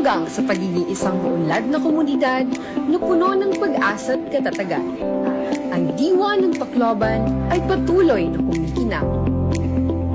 hanggang sa pagiging isang unlad na komunidad na puno ng pag-asa at katatagan. Ang diwa ng Tacloban ay patuloy na kumikinang.